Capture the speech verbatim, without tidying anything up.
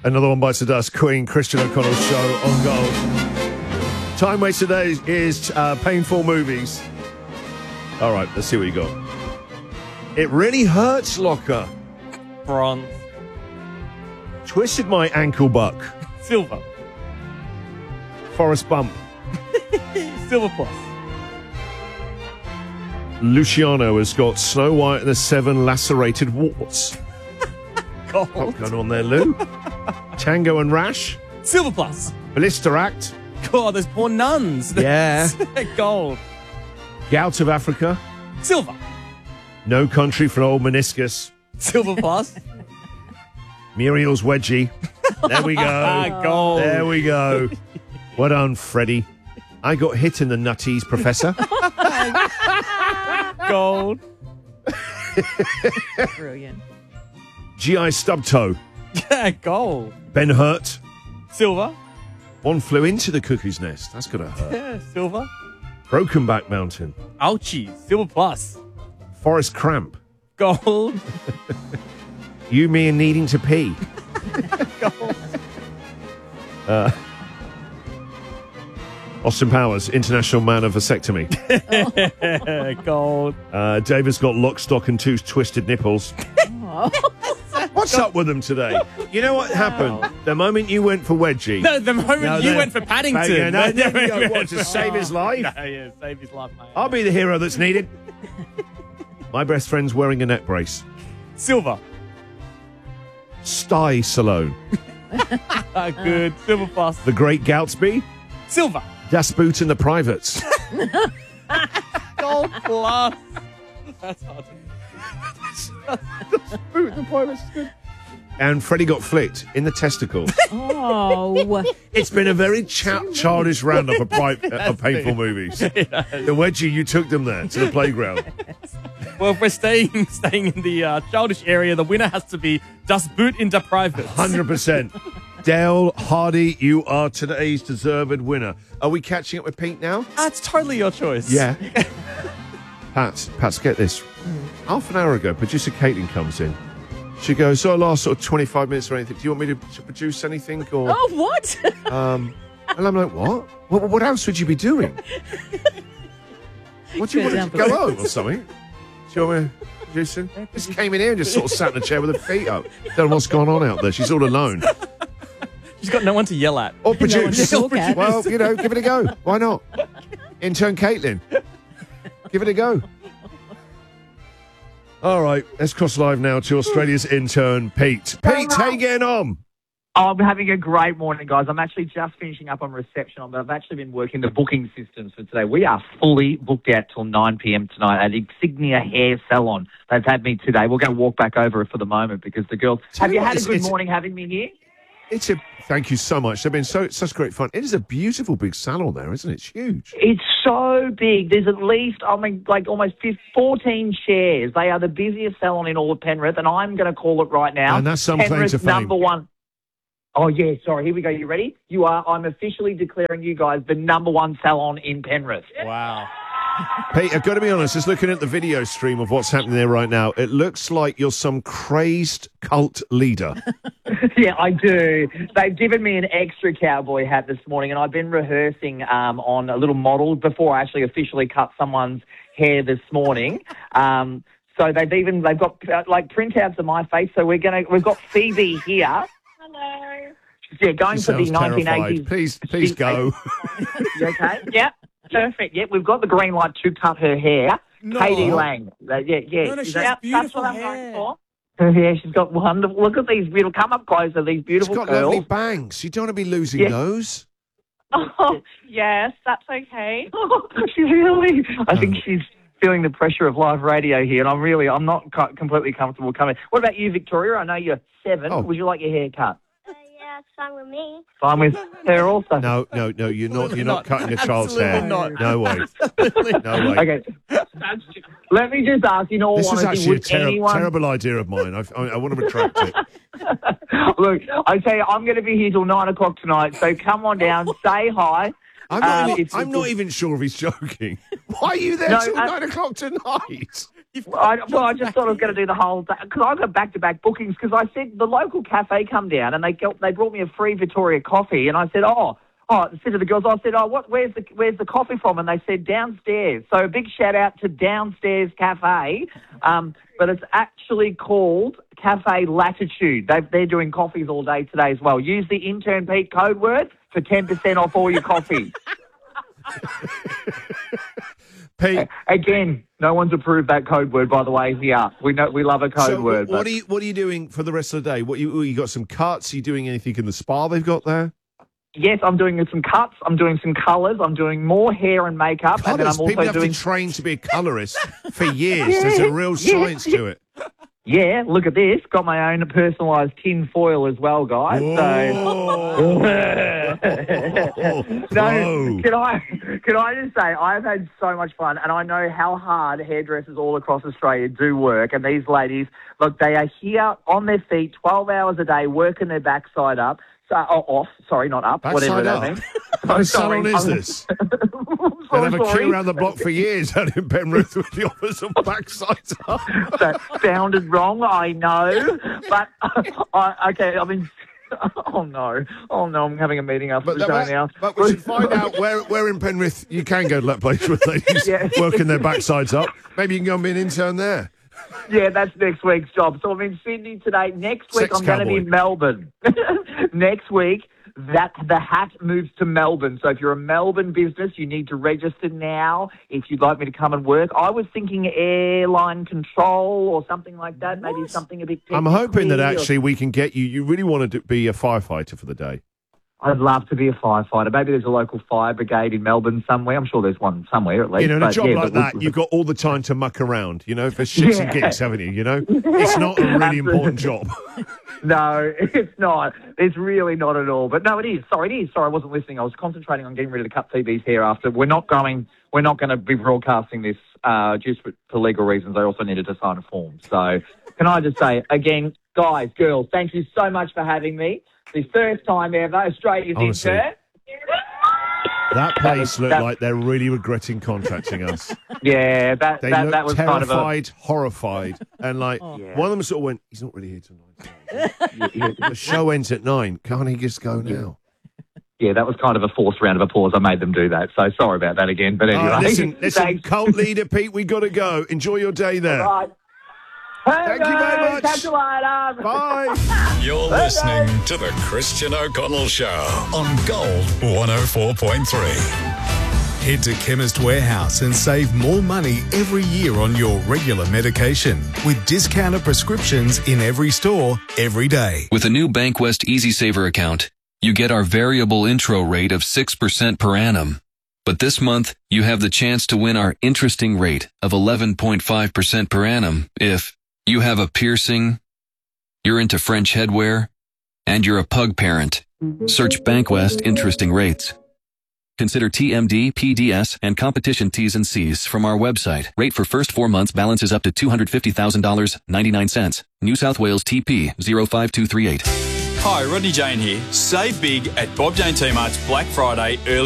Another one bites the dust. Queen, Christian O'Connell's show on Gold. Time waste today is, is uh, painful movies. All right, let's see what you got. It really hurts, Locker. Bronze. Twisted my ankle buck. Silver. Forrest Bump. Silver plus. Luciano has got Snow White and the Seven Lacerated Warts. Gold. What's going on there, Lou? Tango and Rash. Silver plus. Blister Act. God, there's poor nuns. Yeah. Gold. Gout of Africa. Silver. No Country for Old Meniscus. Silver plus. Muriel's Wedgie. There we go. Gold. There we go. Well done, Freddie. I got hit in the nutties, Professor. Gold. Brilliant. G I Stub Toe. Yeah, gold. Ben Hurt. Silver. One flew into the cuckoo's nest. That's got to hurt. Yeah, silver. Broken Back Mountain. Ouchie. Silver plus. Forest Cramp. Gold. You, Me, and Needing to Pee. Gold. Uh, Austin Powers, International Man of Vasectomy. Gold. Uh, David's got Lock, Stock, and Two Twisted Nipples. Oh. What's up with them today? You know what happened? The moment you went for Wedgie. No, the moment No, you they- went for Paddington. Yeah, no, That's there you go. where- What, to save his life? No, yeah, save his life, mate. I'll be the hero that's needed. My best friend's wearing a neck brace. Silver. Sty Salone. Ah, good. Silver plus. The Great Gatsby. Silver. Das Boot and the Privates. Gold plus. That's hard. Boot and the Privates is good. And Freddie got flicked in the testicle. Oh. It's been a very cha- childish roundup of, pri- of painful movies. The Wedgie, you took them there to the playground. Well, if we're staying staying in the uh, childish area, the winner has to be Das Boot in der Privates. one hundred percent. Dale Hardy, you are today's deserved winner. Are we catching up with Pete now? That's totally your choice. Yeah. Pat, Pat, get this. Half an hour ago, producer Caitlin comes in. She goes, so last sort of twenty-five minutes or anything, do you want me to, to produce anything? Or, Oh, what? um, and I'm like, what? what? What else would you be doing? What do you want to go home or something? Do you want me to produce it? Just came in here and just sort of sat in a chair with her feet up. Don't know what's going on out there. She's all alone. She's got no one to yell at. Or No one produce. to talk at. Well, you know, give it a go. Why not? Intern Caitlin. Give it a go. All right, let's cross live now to Australia's intern, Pete. Pete, how you getting on? Oh, I'm having a great morning, guys. I'm actually just finishing up on reception, but I've actually been working the booking systems for today. We are fully booked out till nine p.m. tonight at Insignia Hair Salon. They've had me today. We're going to walk back over it for the moment because the girls... Tell Have you you what, had a it's- good it's- morning having me here? It's a thank you so much. They've been so such great fun. It is a beautiful big salon there, isn't it? It's huge. It's so big. There's at least, I mean, like almost fourteen shares. They are the busiest salon in all of Penrith, and I'm going to call it right now. And that's some claim Penrith's to fame. number one. Oh, yeah, sorry. Here we go. You ready? You are. I'm officially declaring you guys the number one salon in Penrith. Wow. Pete, I've got to be honest, just looking at the video stream of what's happening there right now, it looks like you're some crazed cult leader. Yeah, I do. They've given me an extra cowboy hat this morning, and I've been rehearsing um, on a little model before I actually officially cut someone's hair this morning. Um, so they've even they've got uh, like printouts of my face. So we're gonna we've got Phoebe here. Hello. Yeah, going She for the sounds nineteen terrified. eighties. Please, please go. You okay? Yep. Perfect. Yep, we've got the green light to cut her hair. No. Katie Lang. Uh, yeah, yeah. No, no, Is she that- has that's beautiful what I'm hair. going for. Yeah, she's got wonderful. Look at these beautiful. Come up closer. These She's beautiful got curls. lovely bangs. You don't want to be losing Yeah. those. Oh, yes, that's okay. She really. I think she's feeling the pressure of live radio here, and I'm really, I'm not co- completely comfortable coming. What about you, Victoria? I know you're seven. Oh. Would you like your hair cut? Uh, yeah, it's fine with me. Fine with her also. No, no, no. You're not. You're not, not. cutting a child's Absolutely hair. not. No way. No way. Okay. Let me just ask, in all This is honesty, actually a would ter- anyone... terrible idea of mine. I, I, I want to retract it. Look, I tell you, I'm going to be here till nine o'clock tonight, so come on down, say hi. I'm not, Um, even, it's- I'm not even sure if he's joking. Why are you there No, till uh, nine o'clock tonight? You've I, got well, I John's just thought I was going to do the whole day because I got back-to-back bookings because I said the local cafe come down and they got, they brought me a free Victoria coffee and I said, oh, oh, I said to the girls, I said, oh, what? Where's the where's the coffee from? And they said downstairs. So a big shout out to Downstairs Cafe, um, but it's actually called Cafe Latitude. They they're doing coffees all day today as well. Use the intern Pete code word for ten percent off all your coffee. Pete, Again, no one's approved that code word, by the way. Here, we know we love a code so word. what but- are you what are you doing for the rest of the day? What you you got some cuts? Are you doing anything in the spa they've got there? Yes, I'm doing some cuts. I'm doing some colours. I'm doing more hair and makeup, and then Colours. I'm People also have doing. to train to be a colorist for years. There's a real yeah, science to it. Yeah, look at this. Got my own personalised tin foil as well, guys. Oh, So, Whoa. no, can I can I just say I've had so much fun, and I know how hard hairdressers all across Australia do work. And these ladies, look, they are here on their feet, twelve hours a day, working their backside up. So, oh, off, sorry, not up, Backside whatever that up? means. What I'm salon sorry. is I'm- this? I'm They'll so have a queue sorry. around the block for years out in Penrith with the opposite backside up. That sounded wrong, I know. But, I, okay, I mean, oh no. Oh no, I'm having a meeting after But, the show that, now. but we should find out where, where in Penrith you can go to that place with ladies Yeah. working their backsides up. Maybe you can go and be an intern there. Yeah, that's next week's job. So I'm in Sydney today. Next week, Sex I'm going to be cowboy. in Melbourne. Next week, that the hat moves to Melbourne. So if you're a Melbourne business, you need to register now if you'd like me to come and work. I was thinking airline control or something like that, maybe something a bit I'm hoping that technical or- actually we can get you. You really want to do, be a firefighter for the day. I'd love to be a firefighter. Maybe there's a local fire brigade in Melbourne somewhere. I'm sure there's one somewhere at least. You know, in a But, job yeah, like but that, you've got all the time to muck around, you know, for shits and Yeah. gigs, haven't you? You know, it's not a really important job. No, it's not. It's really not at all. But no, it is. Sorry, it is. Sorry, I wasn't listening. I was concentrating on getting rid of the cut T V's hair after. We're not going. We're not going to be broadcasting this uh, just for, for legal reasons. I also needed to sign a form. So, can I just say again, guys, girls, thank you so much for having me. The first time ever, Australia's Honestly. intern. That place looked that- like they're really regretting contracting us. Yeah, that They that, looked that was kind of a. terrified, horrified, and like one of them sort of went, "He's not really here till nine. The show ends at nine. Can't he just go now?" Yeah, that was kind of a forced round of applause. I made them do that. So sorry about that again. But All anyway, right, listen, listen, thanks. cult leader Pete, we got to go. Enjoy your day there. Right. Hey, Thank you very guys, much. Catch you later. Bye. You're listening to The Christian O'Connell Show on Gold one oh four point three. Head to Chemist Warehouse and save more money every year on your regular medication with discounted prescriptions in every store, every day. With a new Bankwest Easy Saver account, you get our variable intro rate of six percent per annum. But this month, you have the chance to win our interesting rate of eleven point five percent per annum if you have a piercing, you're into French headwear, and you're a pug parent. Search Bankwest Interesting Rates. Consider T M D, P D S, and competition T's and C's from our website. Rate for first four months balance is up to two hundred fifty thousand dollars and ninety-nine cents. New South Wales T P zero five two three eight. Hi, Rodney Jane here. Save big at Bob Jane T-Mart's Black Friday early